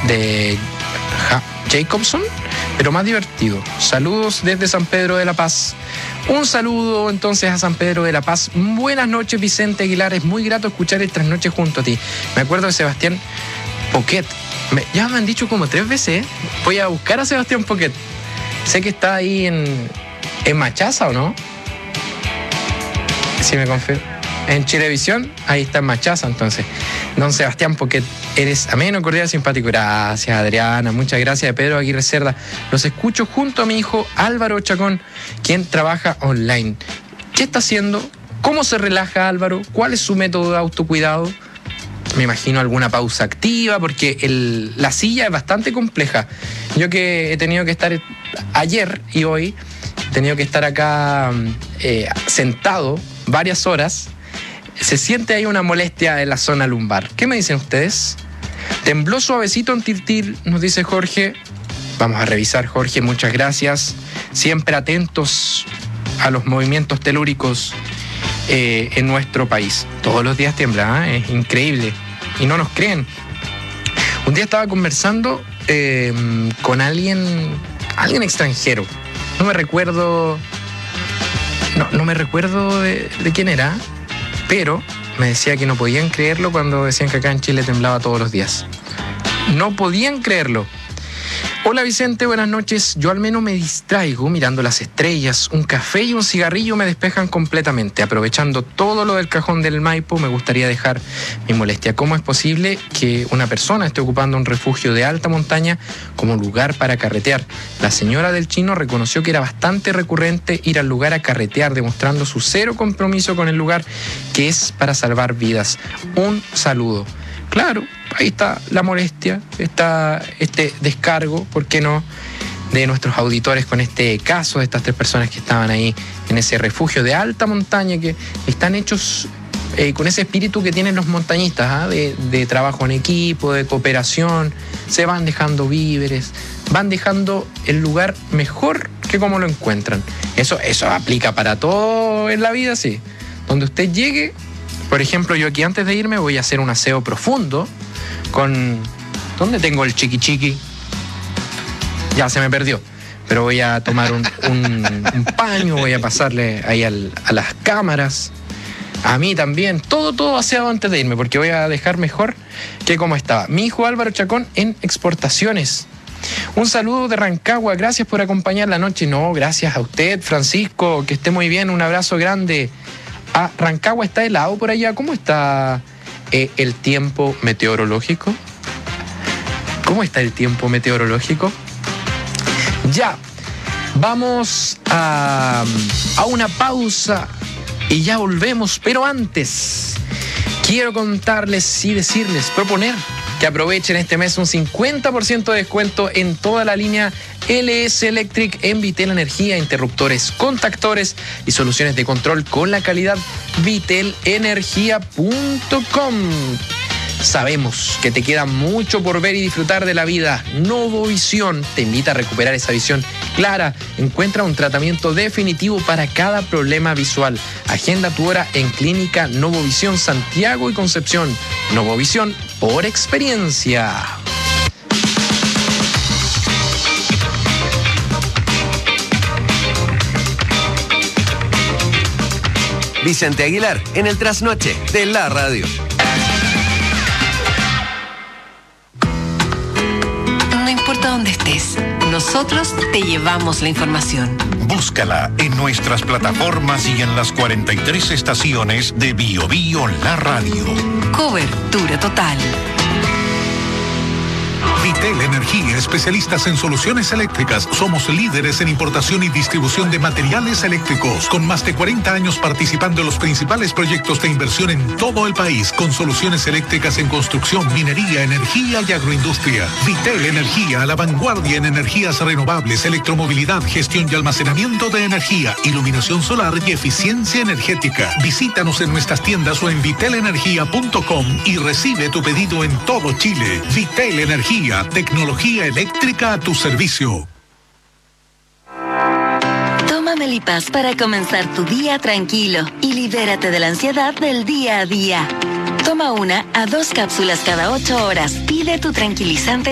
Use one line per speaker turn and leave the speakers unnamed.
de Jacobson, pero más divertido. Saludos desde San Pedro de la Paz. Un saludo entonces a San Pedro de la Paz. Buenas noches, Vicente Aguilar. Es muy grato escuchar estas noches junto a ti. Me acuerdo de Sebastián Poquet. Ya me han dicho como 3 veces, ¿eh? Voy a buscar a Sebastián Poquet. Sé que está ahí en Machaza, ¿o no? Si me confío. En Chilevisión, ahí está en Machaza, entonces. Don Sebastián Poquet, eres ameno, cordial, simpático. Gracias, Adriana. Muchas gracias, de Pedro Aguirre Cerda. Los escucho junto a mi hijo Álvaro Chacón, quien trabaja online. ¿Qué está haciendo? ¿Cómo se relaja Álvaro? ¿Cuál es su método de autocuidado? Me imagino alguna pausa activa, porque la silla es bastante compleja. Yo que he tenido que estar ayer y hoy, he tenido que estar acá sentado varias horas. Se siente ahí una molestia en la zona lumbar. ¿Qué me dicen ustedes? Tembló suavecito en Tirtir, nos dice Jorge. Vamos a revisar, Jorge, muchas gracias. Siempre atentos a los movimientos telúricos en nuestro país. Todos los días tiembla, es increíble. Y no nos creen. Un día estaba conversando con alguien extranjero. No me recuerdo de quién era, pero me decía que no podían creerlo cuando decían que acá en Chile temblaba todos los días. No podían creerlo. Hola Vicente, buenas noches. Yo al menos me distraigo mirando las estrellas. Un café y un cigarrillo me despejan completamente. Aprovechando todo lo del cajón del Maipo, me gustaría dejar mi molestia. ¿Cómo es posible que una persona esté ocupando un refugio de alta montaña como lugar para carretear? La señora del Chino reconoció que era bastante recurrente ir al lugar a carretear, demostrando su cero compromiso con el lugar, que es para salvar vidas. Un saludo. Claro, ahí está la molestia, está este descargo, ¿por qué no?, de nuestros auditores con este caso de estas 3 personas que estaban ahí en ese refugio de alta montaña, que están hechos con ese espíritu que tienen los montañistas, de trabajo en equipo, de cooperación. Se van dejando víveres, van dejando el lugar mejor que como lo encuentran. Eso aplica para todo en la vida, sí. Donde usted llegue. Por ejemplo, yo aquí antes de irme voy a hacer un aseo profundo con... ¿Dónde tengo el chiqui chiqui? Ya se me perdió. Pero voy a tomar un paño, voy a pasarle ahí a las cámaras. A mí también. Todo aseado antes de irme, porque voy a dejar mejor que como estaba. Mi hijo Álvaro Chacón en Exportaciones. Un saludo de Rancagua. Gracias por acompañar la noche. No, gracias a usted, Francisco. Que esté muy bien. Un abrazo grande. Rancagua está helado por allá. ¿Cómo está el tiempo meteorológico? ¿Cómo está el tiempo meteorológico? Ya, vamos a una pausa y ya volvemos. Pero antes, quiero contarles y decirles, proponer que aprovechen este mes un 50% de descuento en toda la línea LS Electric en Vitel Energía, interruptores, contactores y soluciones de control con la calidad vitelenergia.com. Sabemos que te queda mucho por ver y disfrutar de la vida. Novovisión te invita a recuperar esa visión clara. Encuentra un tratamiento definitivo para cada problema visual. Agenda tu hora en Clínica Novovisión Santiago y Concepción. Novovisión por experiencia.
Vicente Aguilar en el trasnoche de la radio.
No importa dónde estés, nosotros te llevamos la información.
Búscala en nuestras plataformas y en las 43 estaciones de Bio Bio La Radio.
Cobertura total.
Vitel Energía, especialistas en soluciones eléctricas. Somos líderes en importación y distribución de materiales eléctricos, con más de 40 años participando en los principales proyectos de inversión en todo el país, con soluciones eléctricas en construcción, minería, energía y agroindustria. Vitel Energía, a la vanguardia en energías renovables, electromovilidad, gestión y almacenamiento de energía, iluminación solar y eficiencia energética. Visítanos en nuestras tiendas o en vitelenergia.com y recibe tu pedido en todo Chile. Vitel Energía, tecnología eléctrica a tu servicio.
Toma Melipaz para comenzar tu día tranquilo y libérate de la ansiedad del día a día. Toma 1 a 2 cápsulas cada 8 horas. Pide tu tranquilizante